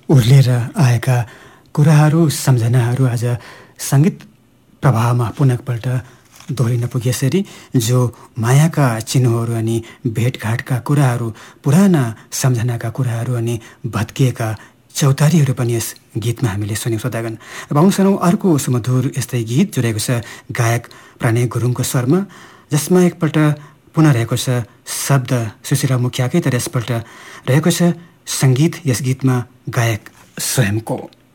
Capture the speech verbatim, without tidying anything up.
उर्लेर आएका कुराहरू, सम्झनाहरू आज सङ्गीत प्रभावमा पुनः एकपल्ट दोहोरिन पुगेसरी जो मायाका चिन्हहरू अनि भेटघाटका कुराहरू, पुराना सम्झनाका कुराहरू अनि भत्किएका चौतारीहरू पनि यस गीतमा हामीले सुन्यौँ सदागन। अब आउँछौँ अर्को सुमधुर यस्तै गीत जो रहेको छ गायक प्रणय गुरुङको स्वरमा, जसमा एकपल्ट पुनः रहेको छ शब्द सुशीला मुखियाकै, तर यसपल्ट रहेको छ सङ्गीत यस गीतमा गायक स्वयंको।